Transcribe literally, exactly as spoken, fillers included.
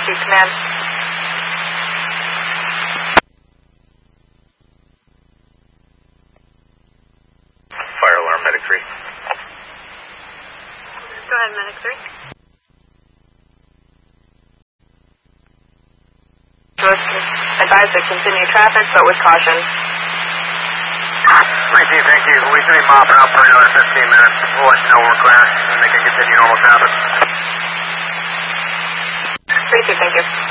Chief Command. Fire alarm, Medic three. Go ahead, Medic three. Advise to continue traffic, but with caution. three, thank you. We should be mopping out for another fifteen minutes. We'll let you know we're clear, and they can continue normal traffic. three two, thank you.